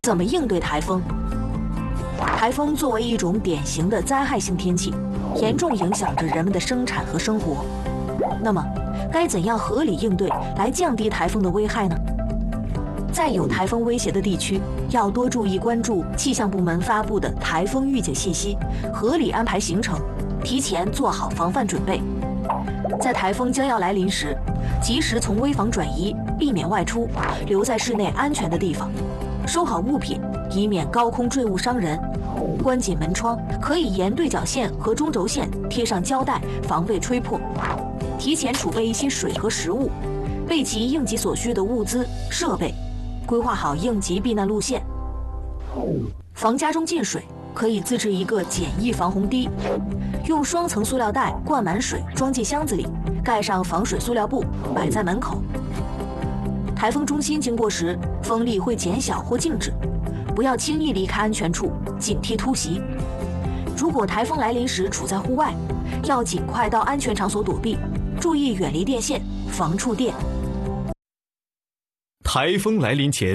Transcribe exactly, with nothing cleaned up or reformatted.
怎么应对台风？台风作为一种典型的灾害性天气，严重影响着人们的生产和生活。那么，该怎样合理应对来降低台风的危害呢？在有台风威胁的地区，要多注意关注气象部门发布的台风预警信息，合理安排行程，提前做好防范准备。在台风将要来临时，及时从危房转移，避免外出，留在室内安全的地方。收好物品，以免高空坠物伤人。关紧门窗，可以沿对角线和中轴线贴上胶带，防备吹破。提前储备一些水和食物，备齐应急所需的物资设备，规划好应急避难路线。防家中进水，可以自制一个简易防洪堤，用双层塑料袋灌满水，装进箱子里，盖上防水塑料布，摆在门口。台风中心经过时，风力会减小或静止，不要轻易离开安全处，警惕突袭。如果台风来临时处在户外，要尽快到安全场所躲避，注意远离电线，防触电。 台风来临前，